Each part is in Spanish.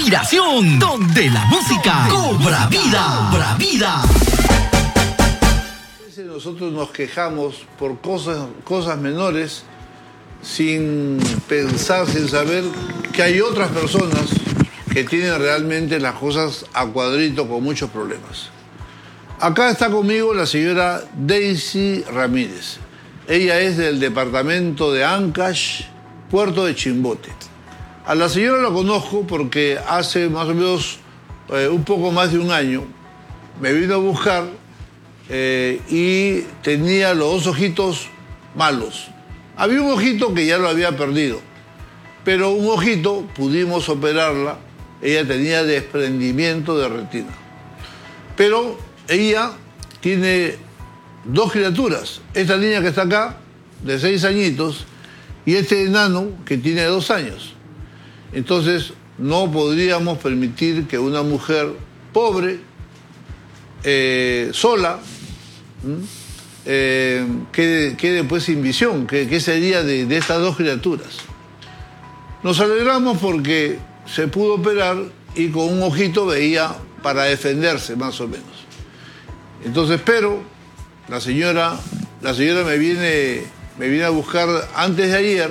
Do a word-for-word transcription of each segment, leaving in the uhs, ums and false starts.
inspiración, donde la música cobra vida, cobra vida. A veces nosotros nos quejamos por cosas, cosas menores sin pensar, sin saber que hay otras personas que tienen realmente las cosas a cuadrito con muchos problemas. Acá está conmigo la señora Daisy Ramírez. Ella es del departamento de Ancash, Puerto de Chimbote. A la señora la conozco porque hace más o menos eh, un poco más de un año me vino a buscar eh, y tenía los dos ojitos malos. Había un ojito que ya lo había perdido, pero un ojito pudimos operarla. Ella tenía desprendimiento de retina. Pero ella tiene dos criaturas. Esta niña que está acá, de seis añitos, y este enano que tiene dos años. Entonces, no podríamos permitir que una mujer pobre, eh, sola, eh, quede, quede pues sin visión. ¿Qué, qué sería de, de estas dos criaturas? Nos alegramos porque se pudo operar y con un ojito veía para defenderse, más o menos. Entonces, pero la señora, la señora me viene, me viene a buscar antes de ayer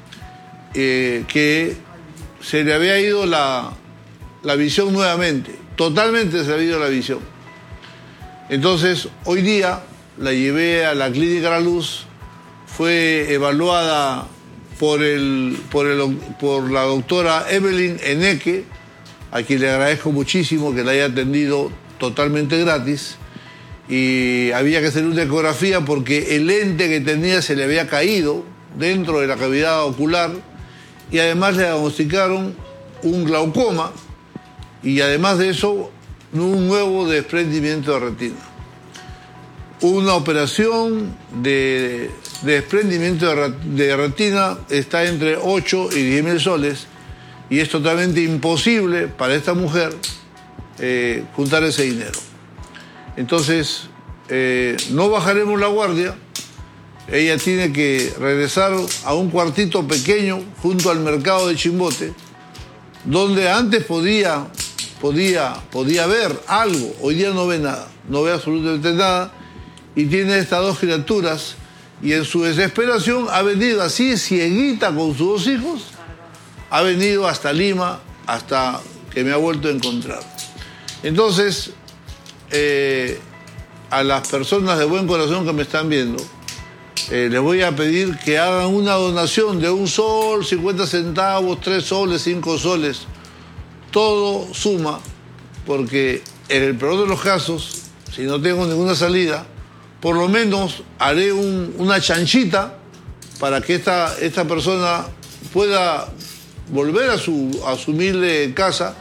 eh, que se le había ido la, la visión nuevamente. Totalmente se le había ido la visión. Entonces, hoy día la llevé a la Clínica La Luz, fue evaluada por, el, por, el, por la doctora Evelyn Eneque, a quien le agradezco muchísimo que la haya atendido totalmente gratis, y había que hacer una ecografía porque el lente que tenía se le había caído dentro de la cavidad ocular y además le diagnosticaron un glaucoma y además de eso un nuevo desprendimiento de retina. Una operación de, de desprendimiento de, de retina está entre ocho y diez mil soles y es totalmente imposible para esta mujer eh, juntar ese dinero. Entonces, eh, no bajaremos la guardia. Ella tiene que regresar a un cuartito pequeño junto al mercado de Chimbote, donde antes podía, podía, podía ver algo. Hoy día no ve nada, no ve absolutamente nada. Y tiene estas dos criaturas y en su desesperación ha venido así, cieguita con sus dos hijos, ha venido hasta Lima, hasta que me ha vuelto a encontrar. Entonces, eh, a las personas de buen corazón que me están viendo, eh, les voy a pedir que hagan una donación de un sol, cincuenta centavos, tres soles, cinco soles. Todo suma, porque en el peor de los casos, si no tengo ninguna salida, por lo menos haré un, una chanchita para que esta, esta persona pueda volver a su, a su humilde casa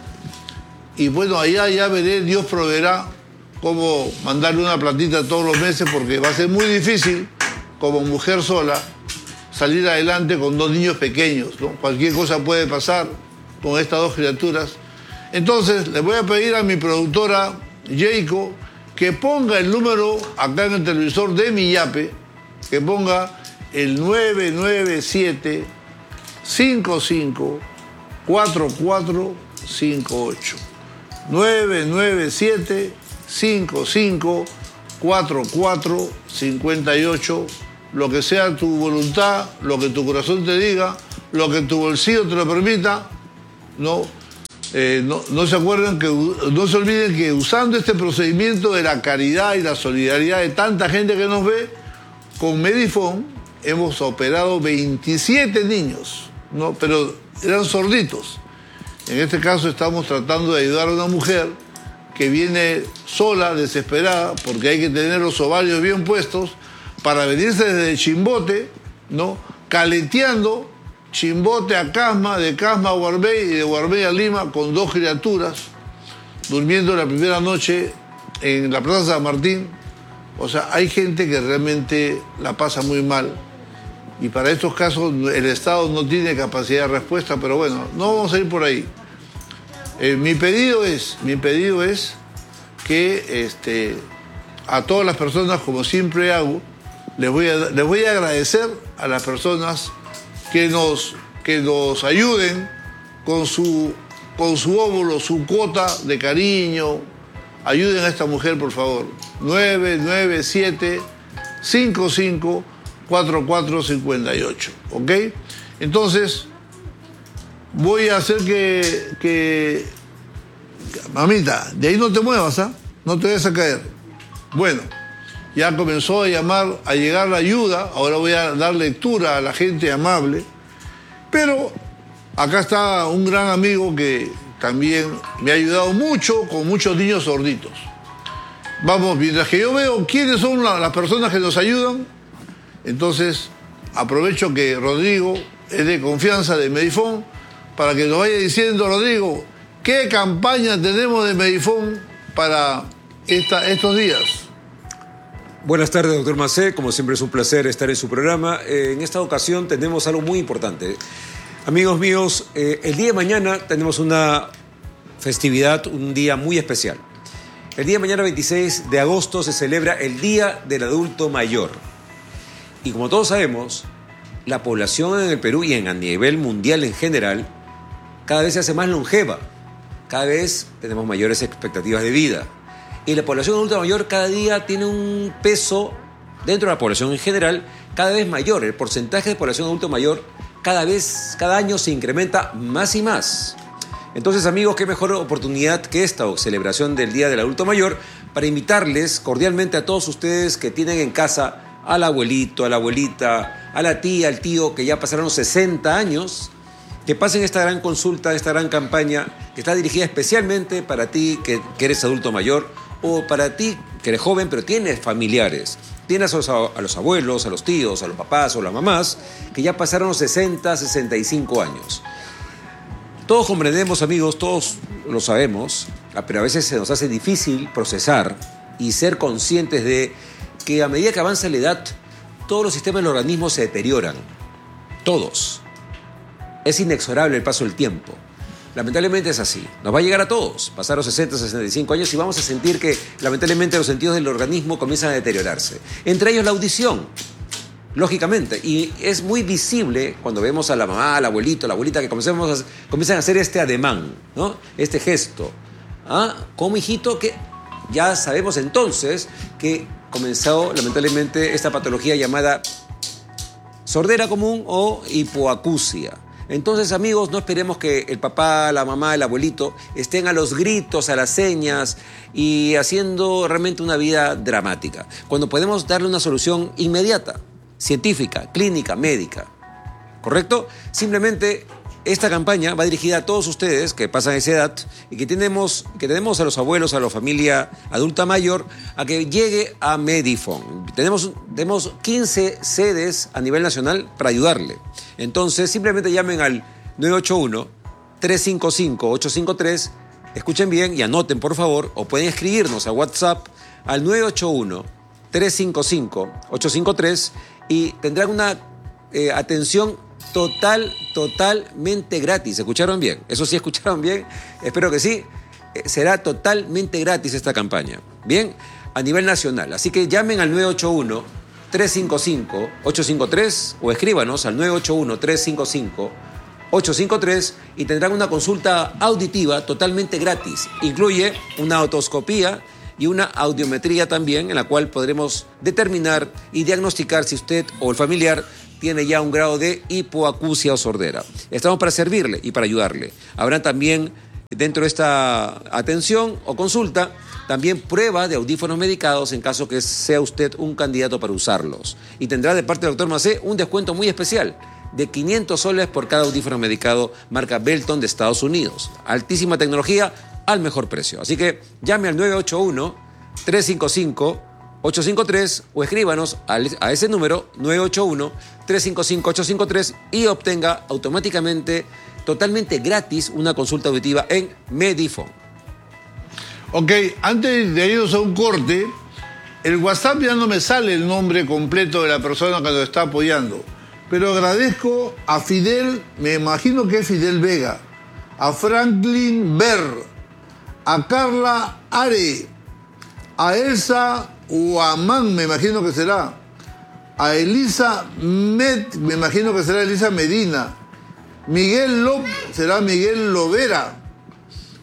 y bueno, allá ya veré, Dios proveerá cómo mandarle una platita todos los meses porque va a ser muy difícil como mujer sola salir adelante con dos niños pequeños, ¿no? Cualquier cosa puede pasar con estas dos criaturas. Entonces, le voy a pedir a mi productora, Jayco, que ponga el número acá en el televisor de mi yape, que ponga el nueve nueve siete, cinco cinco, cuatro cuatro cinco ocho. nueve nueve siete, cinco cinco, cuatro cuatro cinco ocho. Lo que sea tu voluntad, lo que tu corazón te diga, lo que tu bolsillo te lo permita, no. Eh, no, no se acuerdan que, no se olviden que usando este procedimiento de la caridad y la solidaridad de tanta gente que nos ve, con Medifone hemos operado veintisiete niños, ¿no? Pero eran sorditos. En este caso estamos tratando de ayudar a una mujer que viene sola, desesperada, porque hay que tener los ovarios bien puestos, para venirse desde Chimbote, ¿no? Caleteando Chimbote a Casma, de Casma a Guarbey y de Guarbey a Lima con dos criaturas, durmiendo la primera noche en la Plaza San Martín. O sea, hay gente que realmente la pasa muy mal y para estos casos el Estado no tiene capacidad de respuesta, pero bueno, no vamos a ir por ahí. Eh, mi pedido es, mi pedido es que este, a todas las personas, como siempre hago, les voy a, les voy a agradecer a las personas que nos, que nos ayuden con su con su óvulo, su cuota de cariño. Ayuden a esta mujer, por favor. nueve nueve siete, cinco cinco, cuatro cuatro cinco ocho. ¿Ok? Entonces, voy a hacer que, que... Mamita, de ahí no te muevas, ¿ah? No te vayas a caer. Bueno, ya comenzó a llamar, a llegar la ayuda. Ahora voy a dar lectura a la gente amable. Pero acá está un gran amigo que también me ha ayudado mucho con muchos niños sorditos. Vamos, mientras que yo veo quiénes son la, las personas que nos ayudan, entonces aprovecho que Rodrigo es de confianza de Medifón para que nos vaya diciendo, Rodrigo, ¿qué campaña tenemos de Medifón para esta, estos días? Buenas tardes, doctor Macé. Como siempre es un placer estar en su programa. Eh, en esta ocasión tenemos algo muy importante. Amigos míos, eh, el día de mañana tenemos una festividad, un día muy especial. El día de mañana, veintiséis de agosto, se celebra el Día del Adulto Mayor. Y como todos sabemos, la población en el Perú y en, a nivel mundial en general cada vez se hace más longeva. Cada vez tenemos mayores expectativas de vida. Y la población adulta mayor cada día tiene un peso dentro de la población en general cada vez mayor. El porcentaje de población adulta mayor cada vez, cada año se incrementa más y más. Entonces, amigos, qué mejor oportunidad que esta o celebración del Día del Adulto Mayor para invitarles cordialmente a todos ustedes que tienen en casa al abuelito, a la abuelita, a la tía, al tío que ya pasaron sesenta años, que pasen esta gran consulta, esta gran campaña que está dirigida especialmente para ti que, que eres adulto mayor o para ti que eres joven pero tienes familiares. Tienes a los, a los abuelos, a los tíos, a los papás o las mamás que ya pasaron sesenta, sesenta y cinco años. Todos comprendemos, amigos, todos lo sabemos, pero a veces se nos hace difícil procesar y ser conscientes de que a medida que avanza la edad, todos los sistemas del organismo se deterioran. Todos. Es inexorable el paso del tiempo. Lamentablemente es así. Nos va a llegar a todos. Pasar los sesenta, sesenta y cinco años y vamos a sentir que lamentablemente los sentidos del organismo comienzan a deteriorarse. Entre ellos la audición, lógicamente. Y es muy visible cuando vemos a la mamá, al abuelito, a la abuelita que comencemos a, comienzan a hacer este ademán, ¿no? Este gesto. ¿Ah? Como hijito que ya sabemos entonces que comenzó lamentablemente esta patología llamada sordera común o hipoacusia. Entonces, amigos, no esperemos que el papá, la mamá, el abuelito estén a los gritos, a las señas y haciendo realmente una vida dramática. Cuando podemos darle una solución inmediata, científica, clínica, médica. ¿Correcto? Simplemente esta campaña va dirigida a todos ustedes que pasan esa edad y que tenemos, que tenemos a los abuelos, a la familia adulta mayor, a que llegue a Medifón. Tenemos, tenemos quince sedes a nivel nacional para ayudarle. Entonces, simplemente llamen al nueve ocho uno, tres cinco cinco, ocho cinco tres, escuchen bien y anoten, por favor, o pueden escribirnos a WhatsApp al nueve ocho uno, tres cinco cinco, ocho cinco tres y tendrán una eh, atención total, totalmente gratis. ¿Escucharon bien? Eso sí, ¿escucharon bien? Espero que sí. Eh, será totalmente gratis esta campaña. Bien, a nivel nacional. Así que llamen al nueve ocho uno, tres cinco cinco, ocho cinco tres o escríbanos al nueve ocho uno, tres cinco cinco, ocho cinco tres y tendrán una consulta auditiva totalmente gratis. Incluye una otoscopía y una audiometría también, en la cual podremos determinar y diagnosticar si usted o el familiar tiene ya un grado de hipoacusia o sordera. Estamos para servirle y para ayudarle. Habrá también, dentro de esta atención o consulta, también prueba de audífonos medicados en caso que sea usted un candidato para usarlos. Y tendrá de parte del doctor Macé un descuento muy especial de quinientos soles por cada audífono medicado marca Belton de Estados Unidos. Altísima tecnología al mejor precio. Así que llame al nueve ocho uno, tres cinco cinco, ocho cinco tres o escríbanos a ese número nueve ocho uno, tres cinco cinco, ocho cinco tres y obtenga automáticamente, totalmente gratis, una consulta auditiva en Medifón. Ok, antes de irnos a un corte, el WhatsApp ya no me sale el nombre completo de la persona que nos está apoyando, pero agradezco a Fidel, me imagino que es Fidel Vega, a Franklin Ber, a Carla Are, a Elsa Huamán, me imagino que será, a Elisa Med, me imagino que será Elisa Medina, Miguel Lop, será Miguel Lovera,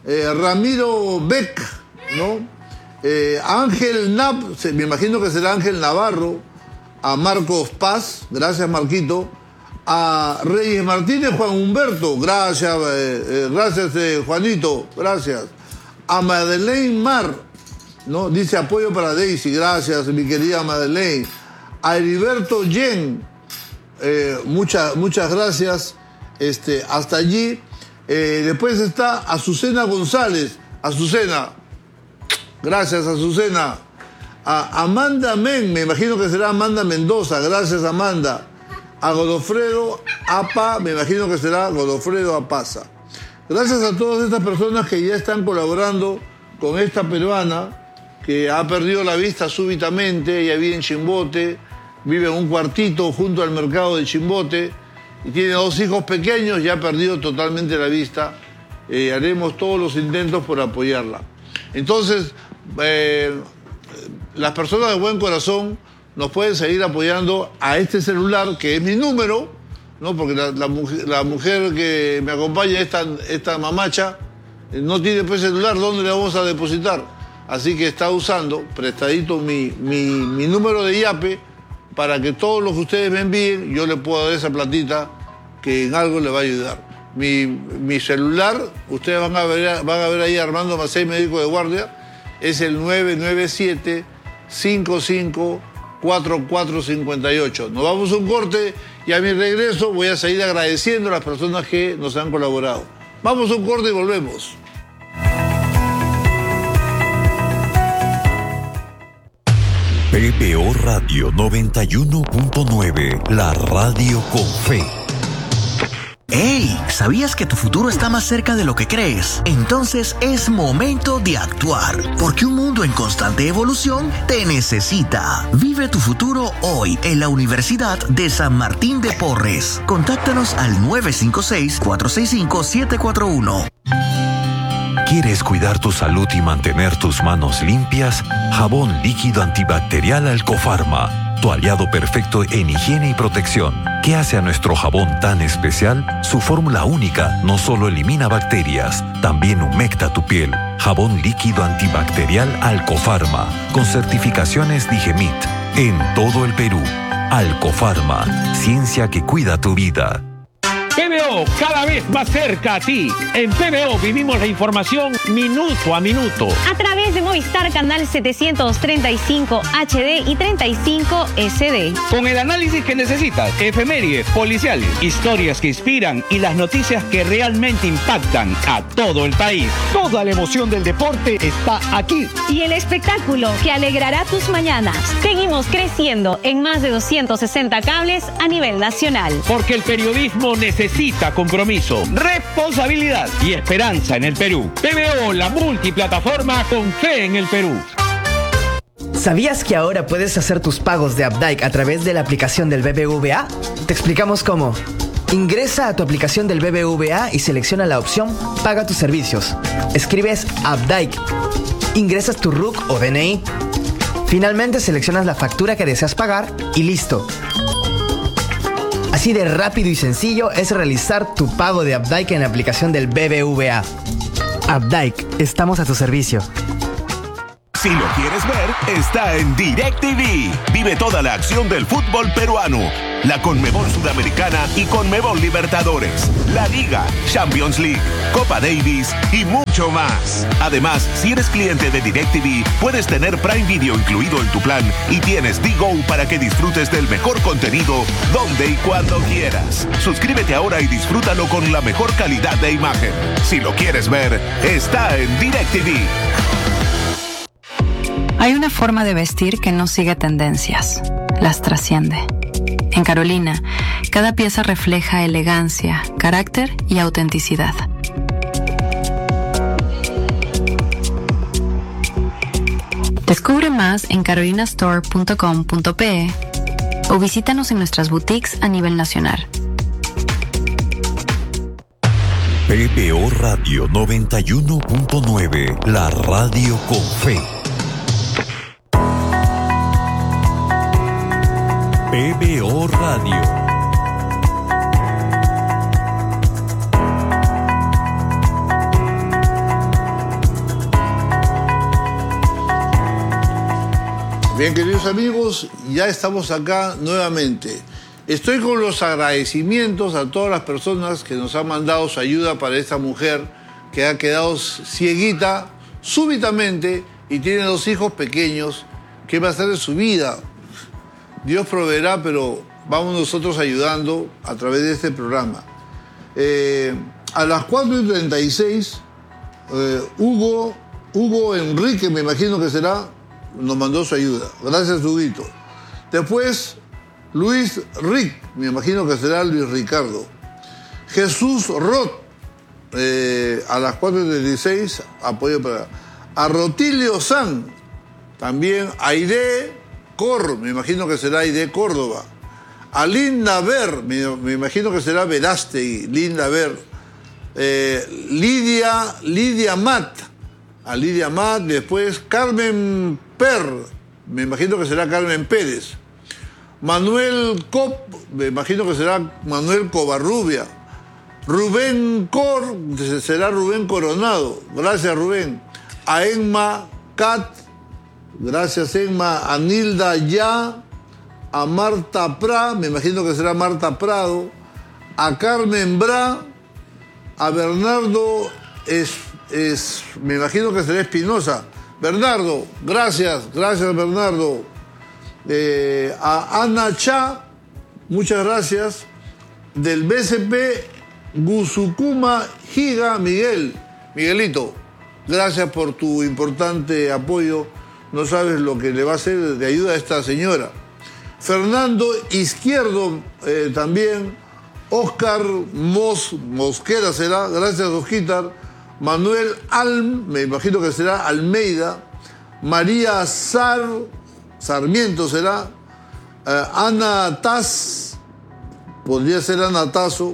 eh, Ramiro Beck, ¿no? Eh, Ángel Nap, me imagino que será Ángel Navarro, a Marcos Paz, gracias Marquito, a Reyes Martínez, Juan Humberto, gracias, eh, eh, gracias eh, Juanito, gracias, a Madeleine Mar, ¿no? Dice apoyo para Daisy, gracias mi querida Madeleine, a Heriberto Yen, eh, muchas, muchas gracias, este, hasta allí. Eh, después está Azucena González, Azucena, gracias Azucena. A Amanda Men, me imagino que será Amanda Mendoza, gracias Amanda. A Godofredo Apa, me imagino que será Godofredo Apaza. Gracias a todas estas personas que ya están colaborando con esta peruana que ha perdido la vista súbitamente. Ella vive en Chimbote, vive en un cuartito junto al mercado de Chimbote y tiene dos hijos pequeños, ya ha perdido totalmente la vista. Eh, haremos todos los intentos por apoyarla. Entonces, eh, las personas de buen corazón nos pueden seguir apoyando a este celular, que es mi número, ¿no? Porque la, la, mujer, la mujer que me acompaña, esta, esta mamacha, no tiene pues celular, ¿dónde le vamos a depositar? Así que está usando, prestadito, mi, mi, mi número de Yape, para que todos los que ustedes me envíen, yo le puedo dar esa platita que en algo le va a ayudar. Mi, mi celular, ustedes van a ver, van a ver ahí Armando Macei, médico de guardia, es el nueve nueve siete, cinco cinco, cuatro cuatro cinco ocho. Nos vamos a un corte y a mi regreso voy a seguir agradeciendo a las personas que nos han colaborado. Vamos a un corte y volvemos. P B O Radio noventa y uno punto nueve, la radio con fe. ¡Hey! ¿Sabías que tu futuro está más cerca de lo que crees? Entonces es momento de actuar, porque un mundo en constante evolución te necesita. Vive tu futuro hoy en la Universidad de San Martín de Porres. Contáctanos al nueve cinco seis, cuatro seis cinco, siete cuatro uno. ¿Quieres cuidar tu salud y mantener tus manos limpias? Jabón líquido antibacterial Alcofarma, tu aliado perfecto en higiene y protección. ¿Qué hace a nuestro jabón tan especial? Su fórmula única no solo elimina bacterias, también humecta tu piel. Jabón líquido antibacterial Alcofarma, con certificaciones Digemit, en todo el Perú. Alcofarma, ciencia que cuida tu vida. P B O, cada vez más cerca a ti. En P B O vivimos la información minuto a minuto. A través de Movistar Canal setecientos treinta y cinco H D y treinta y cinco S D. Con el análisis que necesitas, efemérides, policiales, historias que inspiran y las noticias que realmente impactan a todo el país. Toda la emoción del deporte está aquí. Y el espectáculo que alegrará tus mañanas. Seguimos creciendo en más de doscientos sesenta cables a nivel nacional. Porque el periodismo necesita Necesita compromiso, responsabilidad y esperanza en el Perú. P B O, la multiplataforma con fe en el Perú. ¿Sabías que ahora puedes hacer tus pagos de Updike a través de la aplicación del B B V A? Te explicamos cómo. Ingresa a tu aplicación del B B V A y selecciona la opción Paga tus servicios. Escribes Updike. Ingresas tu R U C o D N I. Finalmente seleccionas la factura que deseas pagar y listo. Así de rápido y sencillo es realizar tu pago de Updike en la aplicación del B B V A. Updike, estamos a tu servicio. Si lo quieres ver, está en DirecTV. Vive toda la acción del fútbol peruano. La Conmebol Sudamericana y Conmebol Libertadores. La Liga, Champions League, Copa Davis y mucho más. Además, si eres cliente de DirecTV, puedes tener Prime Video incluido en tu plan y tienes D-Go para que disfrutes del mejor contenido donde y cuando quieras. Suscríbete ahora y disfrútalo con la mejor calidad de imagen. Si lo quieres ver, está en DirecTV. Hay una forma de vestir que no sigue tendencias, las trasciende. En Carolina, cada pieza refleja elegancia, carácter y autenticidad. Descubre más en carolina store punto com punto pe o visítanos en nuestras boutiques a nivel nacional. P B O Radio noventa y uno punto nueve, la radio con fe. P B O Radio. Bien, queridos amigos, ya estamos acá nuevamente. Estoy con los agradecimientos a todas las personas que nos han mandado su ayuda para esta mujer que ha quedado cieguita súbitamente y tiene dos hijos pequeños. ¿Qué va a hacer de su vida? Dios proveerá, pero vamos nosotros ayudando a través de este programa. Eh, a las cuatro y treinta y seis, eh, Hugo, Hugo Enrique, me imagino que será, nos mandó su ayuda. Gracias, Huguito. Después, Luis Rick, me imagino que será Luis Ricardo. Jesús Roth, eh, a las cuatro y treinta y seis, apoyo para... A Rotilio San, también Aide Cor, me imagino que será Aide Córdoba. A Linda Ver, me, me imagino que será Verástegui, Linda Ver. Eh, Lidia, Lidia Mat, a Lidia Mat, después Carmen Per, me imagino que será Carmen Pérez. Manuel Cop, me imagino que será Manuel Covarrubia. Rubén Cor, será Rubén Coronado. Gracias, Rubén. A Enma Cat, gracias, Enma. A Nilda Ya. A Marta Pra, me imagino que será Marta Prado. A Carmen Bra. A Bernardo es, es, me imagino que será Espinosa. Bernardo, gracias, gracias, Bernardo. Eh, a Ana Cha, muchas gracias. Del B C P Gusukuma Giga, Miguel. Miguelito, gracias por tu importante apoyo. No sabes lo que le va a hacer de ayuda a esta señora. Fernando Izquierdo, eh, también. Oscar Mos, Mosquera será, gracias, Osquitar. Manuel Alm, me imagino que será Almeida. María Sar, Sarmiento será. Eh, Ana Taz, podría ser Ana Tazo.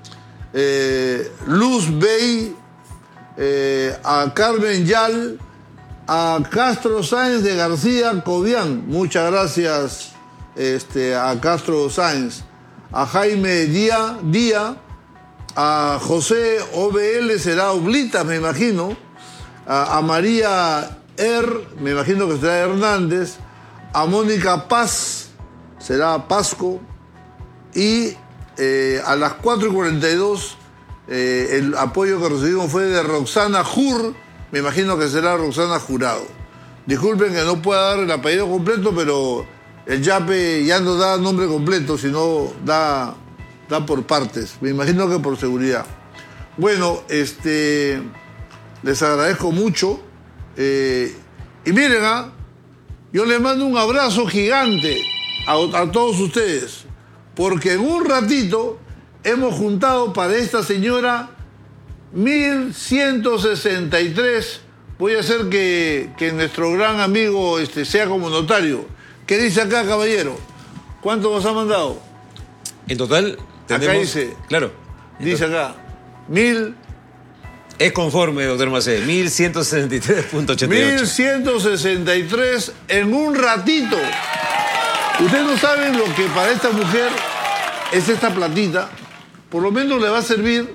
Eh, Luz Bey, eh, a Carmen Yal, a Castro Sáenz de García Cobian, muchas gracias este, a Castro Sáenz, a Jaime Díaz, Díaz, a José O B L será Oblitas, me imagino, a, a María Er, me imagino que será Hernández, a Mónica Paz, será Pasco, y eh, a las cuatro y cuarenta y dos eh, el apoyo que recibimos fue de Roxana Jur, me imagino que será Roxana Jurado. Disculpen que no pueda dar el apellido completo, pero el yape ya no da nombre completo, sino da, da por partes. Me imagino que por seguridad. Bueno, este, les agradezco mucho. Eh, y miren, ¿ah? yo les mando un abrazo gigante a, a todos ustedes, porque en un ratito hemos juntado para esta señora mil ciento sesenta y tres. Voy a hacer que, que nuestro gran amigo este, sea como notario. ¿Qué dice acá, caballero? ¿Cuánto nos ha mandado? En total tenemos... Acá dice... Claro. Dice acá, mil... Es conforme, doctor Macé, mil ciento sesenta y tres punto ochenta y ocho. mil ciento sesenta y tres en un ratito. Ustedes no saben lo que para esta mujer es esta platita. Por lo menos le va a servir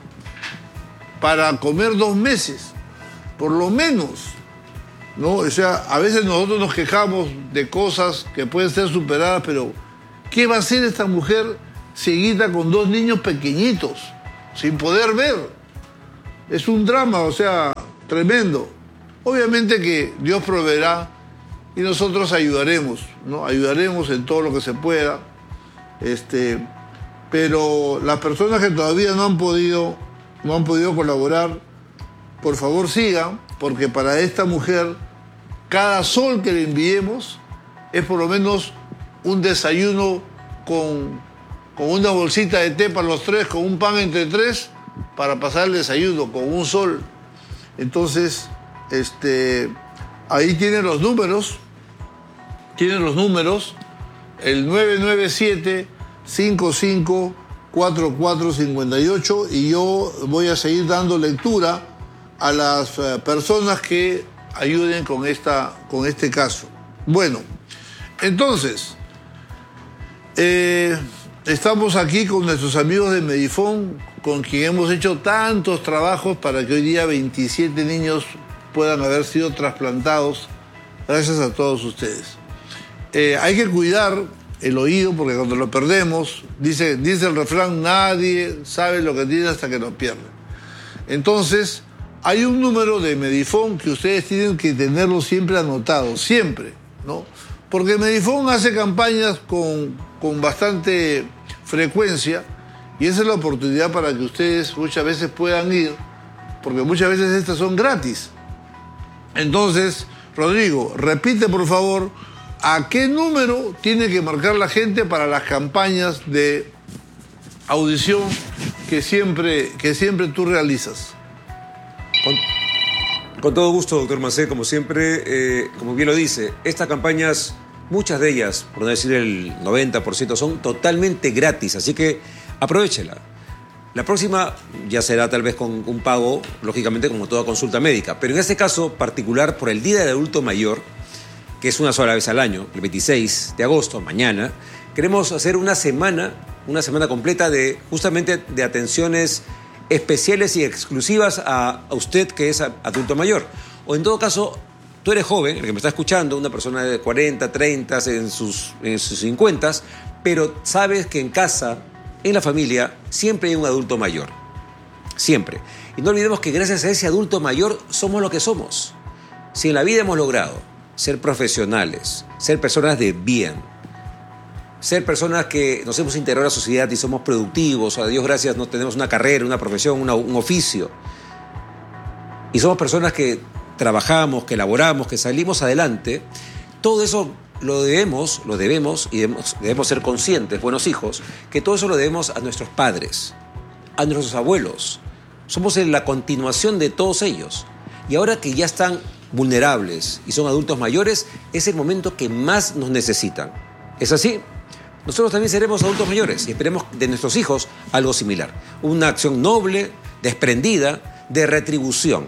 para comer dos meses. Por lo menos. ¿No? O sea, a veces nosotros nos quejamos de cosas que pueden ser superadas, pero ¿qué va a hacer esta mujer cieguita con dos niños pequeñitos, sin poder ver? Es un drama, o sea, tremendo. Obviamente que Dios proveerá y nosotros ayudaremos, ¿no? Ayudaremos en todo lo que se pueda. Este, pero las personas que todavía no han podido, no han podido colaborar, por favor sigan, porque para esta mujer cada sol que le enviemos es por lo menos un desayuno con, con una bolsita de té para los tres, con un pan entre tres, para pasar el desayuno, con un sol. Entonces, este, ahí tienen los números, tienen los números, el nueve nueve siete, cinco cinco, cuatro cuatro cinco ocho, y yo voy a seguir dando lectura a las personas que ayuden con, esta, con este caso. Bueno, entonces, eh, estamos aquí con nuestros amigos de Medifón, con quien hemos hecho tantos trabajos para que hoy día veintisiete niños puedan haber sido trasplantados, gracias a todos ustedes. eh, hay que cuidar el oído porque cuando lo perdemos, dice, dice el refrán, nadie sabe lo que tiene hasta que lo pierde. Entonces, hay un número de Medifón que ustedes tienen que tenerlo siempre anotado, siempre, ¿no? Porque Medifón hace campañas con, con bastante frecuencia y esa es la oportunidad para que ustedes muchas veces puedan ir, porque muchas veces estas son gratis. Entonces, Rodrigo, repite por favor, ¿a qué número tiene que marcar la gente para las campañas de audición que siempre, que siempre tú realizas? Con, con todo gusto, doctor Macé, como siempre, eh, como bien lo dice, estas campañas, muchas de ellas, por no decir el noventa por ciento, son totalmente gratis, así que aprovéchela. La próxima ya será tal vez con un pago, lógicamente como toda consulta médica, pero en este caso particular, por el Día del Adulto Mayor, que es una sola vez al año, el veintiséis de agosto, mañana, queremos hacer una semana, una semana completa de justamente de atenciones especiales y exclusivas a, a usted que es adulto mayor. O en todo caso, tú eres joven, el que me está escuchando, una persona de cuarenta, treinta, en sus, en sus cincuenta, pero sabes que en casa, en la familia, siempre hay un adulto mayor. Siempre. Y no olvidemos que gracias a ese adulto mayor somos lo que somos. Si en la vida hemos logrado ser profesionales, ser personas de bien, ser personas que nos hemos integrado a la sociedad y somos productivos, a Dios gracias, no tenemos una carrera, una profesión, una, un oficio, y somos personas que trabajamos, que elaboramos, que salimos adelante, todo eso lo debemos, lo debemos, y debemos, debemos ser conscientes, buenos hijos, que todo eso lo debemos a nuestros padres, a nuestros abuelos. Somos en la continuación de todos ellos. Y ahora que ya están vulnerables y son adultos mayores, es el momento que más nos necesitan. ¿Es así? Nosotros también seremos adultos mayores y esperemos de nuestros hijos algo similar. Una acción noble, desprendida, de retribución.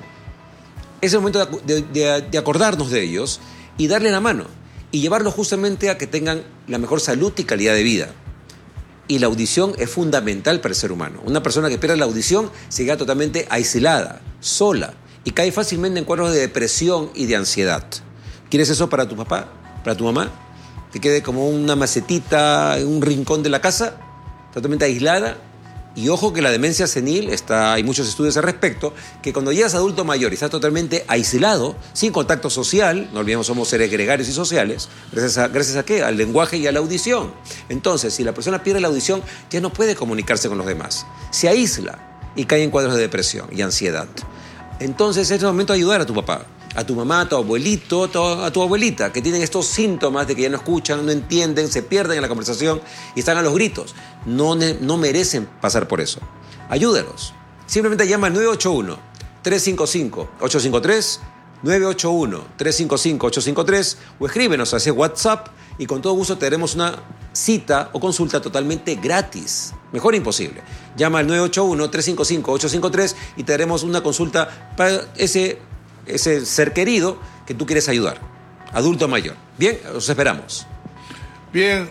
Es el momento de, de, de acordarnos de ellos y darle la mano y llevarlos justamente a que tengan la mejor salud y calidad de vida. Y la audición es fundamental para el ser humano. Una persona que pierde la audición se queda totalmente aislada, sola, y cae fácilmente en cuadros de depresión y de ansiedad. ¿Quieres eso para tu papá? ¿Para tu mamá? Que quede como una macetita en un rincón de la casa, totalmente aislada. Y ojo que la demencia senil, está, hay muchos estudios al respecto, que cuando llegas adulto mayor y estás totalmente aislado, sin contacto social, no olvidemos, somos seres gregarios y sociales, ¿gracias a, gracias a qué? Al lenguaje y a la audición. Entonces, si la persona pierde la audición, ya no puede comunicarse con los demás. Se aísla y cae en cuadros de depresión y ansiedad. Entonces es el momento de ayudar a tu papá, a tu mamá, a tu abuelito, a tu, a tu abuelita, que tienen estos síntomas de que ya no escuchan, no entienden, se pierden en la conversación y están a los gritos. No, no merecen pasar por eso. Ayúdalos. Simplemente llama al nueve ocho uno, tres cinco cinco, ocho cinco tres, nueve ocho uno, tres cinco cinco, ocho cinco tres o escríbenos a ese WhatsApp y con todo gusto te daremos una cita o consulta totalmente gratis. Mejor imposible. Llama al nueve ocho uno, tres cinco cinco, ocho cinco tres y te daremos una consulta para ese, ese ser querido que tú quieres ayudar. Adulto mayor. Bien, los esperamos. Bien,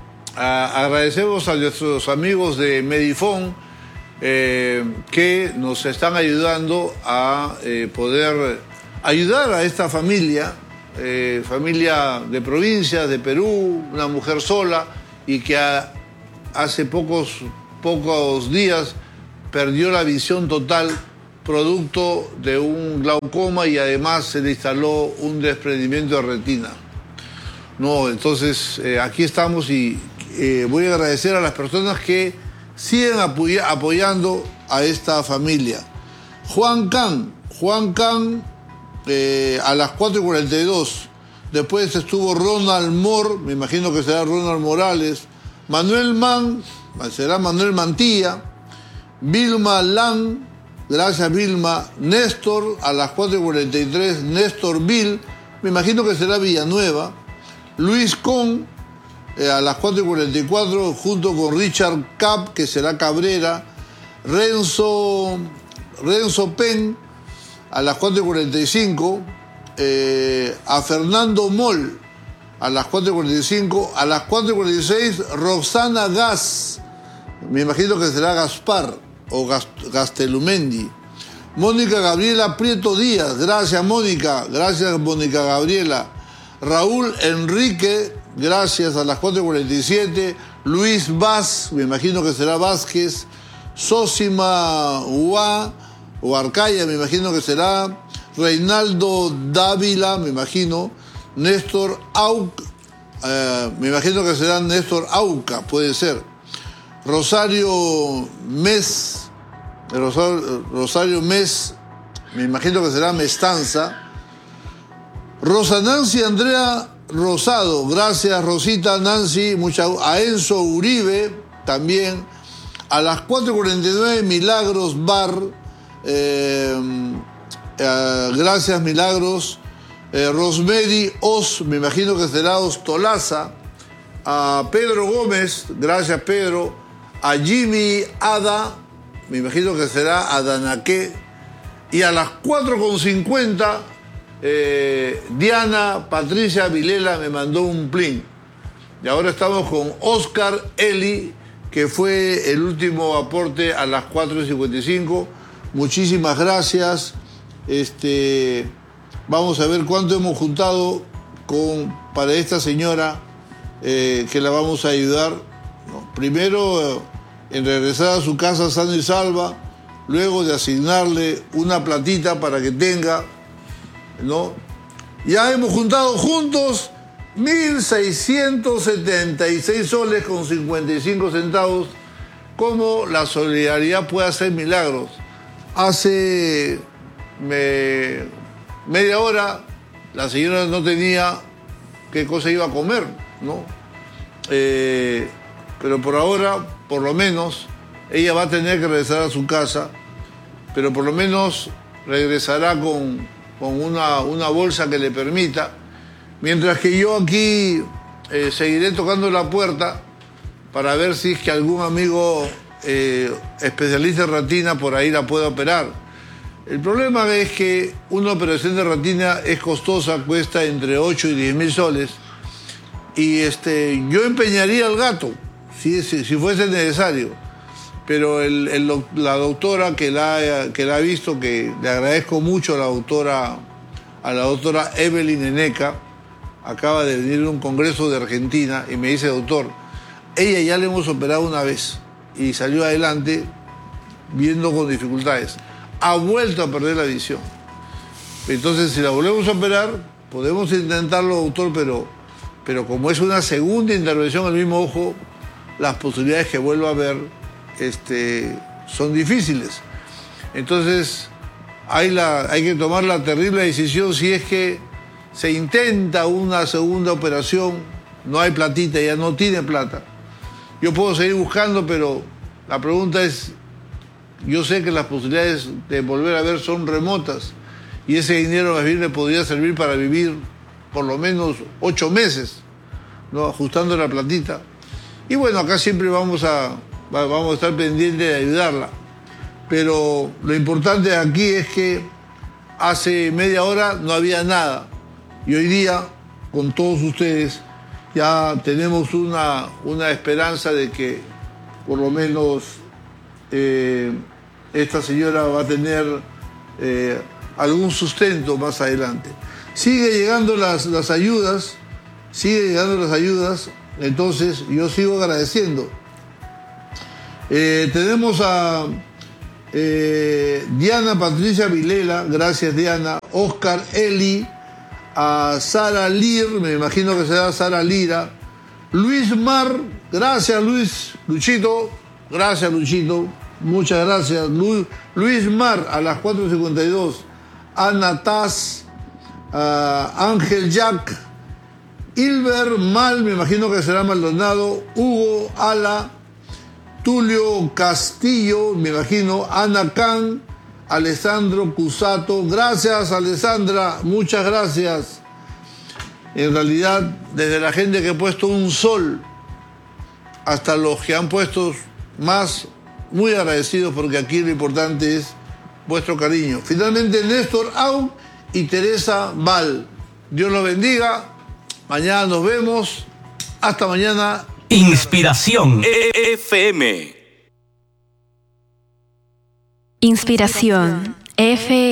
a, agradecemos a nuestros amigos de Medifón eh, que nos están ayudando a eh, poder ayudar a esta familia, eh, familia de provincia, de Perú, una mujer sola y que a, hace pocos, pocos días perdió la visión total producto de un glaucoma y además se le instaló un desprendimiento de retina. No, entonces eh, aquí estamos y eh, voy a agradecer a las personas que siguen apoya, apoyando a esta familia. Juan Can, Juan Can eh, a las cuatro y cuarenta y dos. Después estuvo Ronald Moore, me imagino que será Ronald Morales. Manuel Mann, será Manuel Mantilla. Vilma Lan, gracias Vilma. Néstor, a las cuatro y cuarenta y tres, Néstor Vil, me imagino que será Villanueva. Luis Con, eh, a las cuatro y cuarenta y cuatro, junto con Richard Cap, que será Cabrera. Renzo, Renzo Pen, a las cuatro y cuarenta y cinco. Eh, a Fernando Moll, a las cuatro y cuarenta y cinco. A las cuatro y cuarenta y seis, Roxana Gas, me imagino que será Gaspar o Gastelumendi. Mónica Gabriela Prieto Díaz, gracias Mónica, gracias Mónica Gabriela. Raúl Enrique gracias. A las cuatro y cuarenta y siete, Luis Vaz, me imagino que será Vázquez. Sosima Ua, o Arcaya, me imagino que será. Reinaldo Dávila, me imagino. Néstor Auca, eh, me imagino que será Néstor Auca, puede ser. Rosario Mes, Rosario, Rosario Mes, me imagino que será Mestanza. Rosa Nancy Andrea Rosado, gracias Rosita Nancy, mucha, a Enzo Uribe también. A las cuatro y cuarenta y nueve, Milagros Bar, eh, eh, gracias Milagros. Eh, Rosemary Os, me imagino que será Ostolaza. A Pedro Gómez, gracias Pedro. A Jimmy Ada, me imagino que será Adanaque. Y a las cuatro con cincuenta, eh, Diana Patricia Vilela me mandó un plin. Y ahora estamos con Oscar Eli, que fue el último aporte a las cuatro y cincuenta y cinco. Muchísimas gracias. Este, vamos a ver cuánto hemos juntado con, para esta señora eh, que la vamos a ayudar. ¿No? Primero, eh, en regresar a su casa sana y salva, luego de asignarle una platita para que tenga, ¿no? Ya hemos juntado juntos mil seiscientos setenta y seis soles con cincuenta y cinco centavos. Cómo la solidaridad puede hacer milagros. Hace me, media hora la señora no tenía qué cosa iba a comer, ¿no? Eh, pero por ahora, por lo menos, ella va a tener que regresar a su casa, pero por lo menos regresará con, con una, una bolsa que le permita. Mientras que yo aquí eh, seguiré tocando la puerta para ver si es que algún amigo eh, especialista en ratina por ahí la puede operar. El problema es que una operación de ratina es costosa, cuesta entre ocho y diez mil soles. Y este, yo empeñaría al gato, si, si, si fuese necesario. Pero el, el, la doctora que la, que la ha visto, que le agradezco mucho a la doctora, a la doctora Evelyn Eneca, acaba de venir a un congreso de Argentina y me dice, doctor, ella ya le hemos operado una vez y salió adelante viendo con dificultades. Ha vuelto a perder la visión. Entonces, si la volvemos a operar, podemos intentarlo, doctor, pero, pero como es una segunda intervención al mismo ojo, las posibilidades que vuelva a ver este, son difíciles. Entonces, hay, la, hay que tomar la terrible decisión si es que se intenta una segunda operación, no hay platita, ya no tiene plata. Yo puedo seguir buscando, pero la pregunta es, yo sé que las posibilidades de volver a ver son remotas y ese dinero más bien le podría servir para vivir por lo menos ocho meses, ¿no? Ajustando la platita. Y bueno, acá siempre vamos a, vamos a estar pendientes de ayudarla. Pero lo importante aquí es que hace media hora no había nada. Y hoy día, con todos ustedes, ya tenemos una, una esperanza de que por lo menos eh, esta señora va a tener eh, algún sustento más adelante. Sigue llegando las, las ayudas, sigue llegando las ayudas, entonces yo sigo agradeciendo. Eh, tenemos a eh, Diana Patricia Vilela, gracias Diana, Oscar Eli, a Sara Lir, me imagino que será Sara Lira, Luis Mar, gracias Luis, Luchito, gracias Luchito, muchas gracias, Lu, Luis Mar a las cuatro cincuenta y dos, Ana Taz, uh, Ángel Jack, Hilber Mal, me imagino que será Maldonado, Hugo Ala, Tulio Castillo, me imagino, Ana Can, Alessandro Cusato, gracias Alessandra, muchas gracias. En realidad, desde la gente que ha puesto un sol hasta los que han puesto más, muy agradecidos porque aquí lo importante es vuestro cariño. Finalmente, Néstor Au y Teresa Val. Dios los bendiga. Mañana nos vemos. Hasta mañana. Inspiración F M. Inspiración F M.